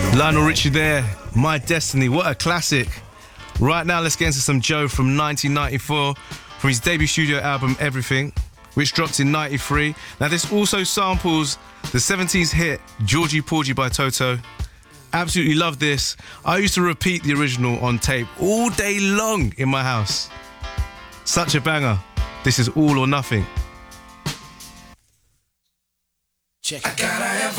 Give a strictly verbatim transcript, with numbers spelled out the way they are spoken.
Lionel Richie there, My Destiny, what a classic. Right now, let's get into some Joe from nineteen ninety-four, from his debut studio album, Everything, which dropped in ninety-three. Now, this also samples the seventies hit Georgie Porgy by Toto. Absolutely love this. I used to repeat the original on tape all day long in my house. Such a banger. This is All or Nothing. Check it. I gotta have